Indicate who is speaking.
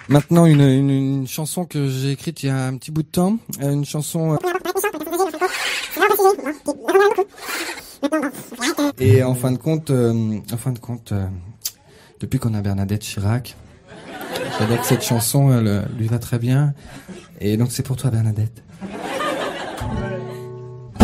Speaker 1: Maintenant, une chanson que j'ai écrite il y a un petit bout de temps. Une chanson... Et en fin de compte, depuis qu'on a Bernadette Chirac, j'adore que cette chanson, elle lui va très bien. Et donc c'est pour toi, Bernadette.